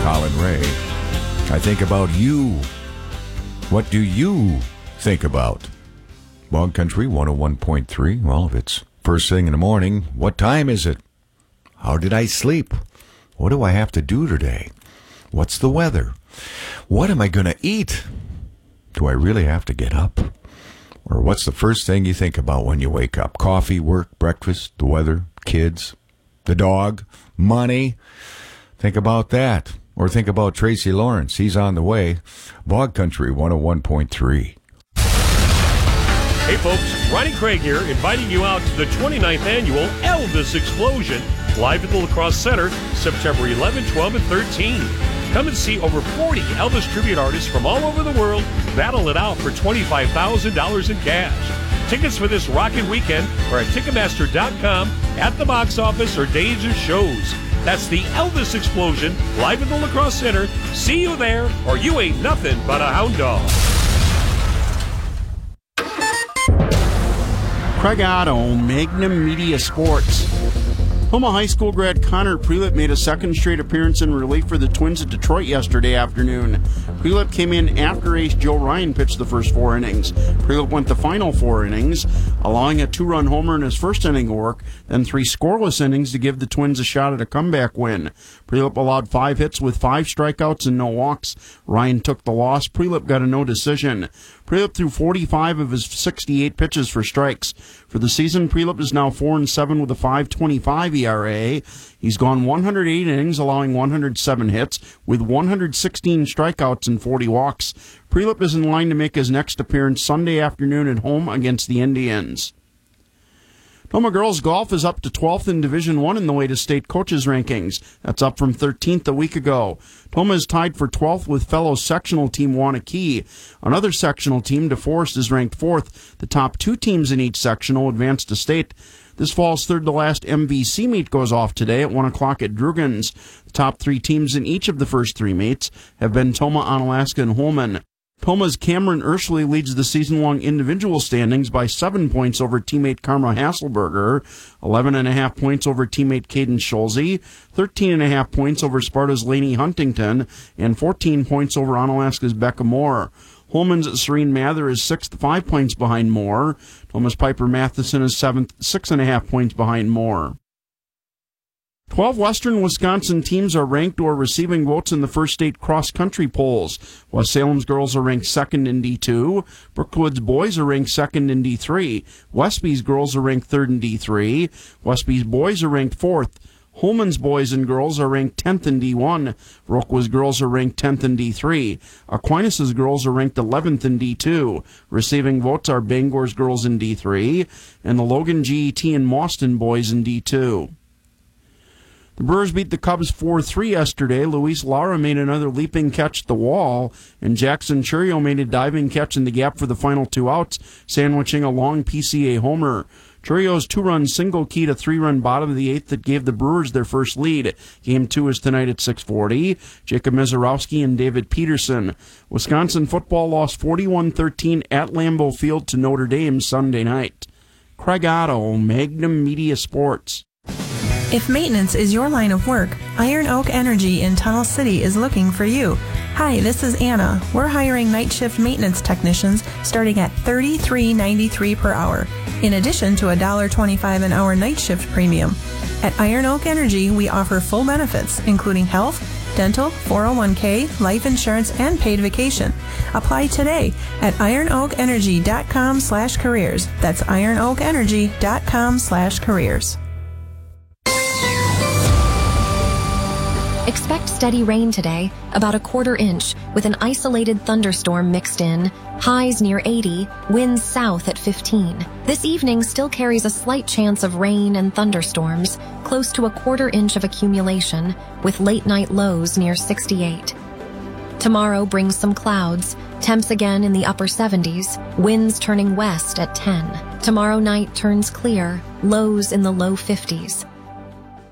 Colin Ray. I think about you. What do you think about? Bog Country 101.3. Well, if it's first thing in the morning, what time is it? How did I sleep? What do I have to do today? What's the weather? What am I going to eat? Do I really have to get up? Or what's the first thing you think about when you wake up? Coffee, work, breakfast, the weather, kids, the dog, money. Think about that. Or think about Tracy Lawrence. He's on the way. Bog Country 101.3. Hey folks, Ronnie Craig here, inviting you out to the 29th annual Elvis Explosion, live at the La Crosse Center, September 11, 12, and 13. Come and see over 40 Elvis tribute artists from all over the world battle it out for $25,000 in cash. Tickets for this rockin' weekend are at Ticketmaster.com, at the box office, or days of shows. That's the Elvis Explosion, live at the La Crosse Center. See you there, or you ain't nothing but a hound dog. Craig Otto, Magnum Media Sports. Homa High School grad Connor Prelip made a second straight appearance in relief for the Twins at Detroit yesterday afternoon. Prelip came in after ace Joe Ryan pitched the first 4 innings. Prelip went the final 4 innings, allowing a 2-run homer in his first inning of work, then 3 scoreless innings to give the Twins a shot at a comeback win. Prelip allowed 5 hits with 5 strikeouts and no walks. Ryan took the loss. Prelip got a no decision. Prelip threw 45 of his 68 pitches for strikes. For the season, Prelip is now 4-7 with a 5.25 ERA. He's gone 108 innings, allowing 107 hits, with 116 strikeouts and 40 walks. Prelip is in line to make his next appearance Sunday afternoon at home against the Indians. Toma girls golf is up to 12th in Division I in the latest state coaches rankings. That's up from 13th a week ago. Toma is tied for 12th with fellow sectional team Wanakee. Another sectional team, DeForest, is ranked 4th. The top 2 teams in each sectional advance to state. This fall's third to last MVC meet goes off today at 1 o'clock at Drugans. The top 3 teams in each of the first 3 meets have been Toma, Onalaska, and Holmen. Toma's Cameron Ursley leads the season-long individual standings by 7 points over teammate Karma Hasselberger, 11.5 points over teammate Caden Schulze, 13.5 points over Sparta's Lainey Huntington, and 14 points over Onalaska's Becca Moore. Holman's Serene Mather is 6th, 5 points behind Moore. Thomas Piper Matheson is 7th, 6.5 points behind Moore. 12 Western Wisconsin teams are ranked or receiving votes in the first state cross-country polls. West Salem's girls are ranked 2nd in D2. Brookwood's boys are ranked 2nd in D3. Westby's girls are ranked 3rd in D3. Westby's boys are ranked 4th. Holman's boys and girls are ranked 10th in D1. Roqua's girls are ranked 10th in D3. Aquinas' girls are ranked 11th in D2. Receiving votes are Bangor's girls in D3 and the Logan GET and Mauston boys in D2. The Brewers beat the Cubs 4-3 yesterday. Luis Lara made another leaping catch at the wall, and Jackson Churio made a diving catch in the gap for the final 2 outs, sandwiching a long PCA homer. Churio's 2-run single keyed a 3-run bottom of the 8th that gave the Brewers their first lead. Game 2 is tonight at 6:40. Jacob Mizorowski and David Peterson. Wisconsin football lost 41-13 at Lambeau Field to Notre Dame Sunday night. Craig Otto, Magnum Media Sports. If maintenance is your line of work, Iron Oak Energy in Tunnel City is looking for you. Hi, this is Anna. We're hiring night shift maintenance technicians starting at $33.93 per hour, in addition to $1.25 an hour night shift premium. At Iron Oak Energy, we offer full benefits, including health, dental, 401k, life insurance, and paid vacation. Apply today at ironoakenergy.com/careers. That's ironoakenergy.com/careers. Expect steady rain today, about 1/4 inch, with an isolated thunderstorm mixed in. Highs near 80, winds south at 15. This evening still carries a slight chance of rain and thunderstorms, close to 1/4 inch of accumulation, with late-night lows near 68. Tomorrow brings some clouds, temps again in the upper 70s, winds turning west at 10. Tomorrow night turns clear, lows in the low 50s.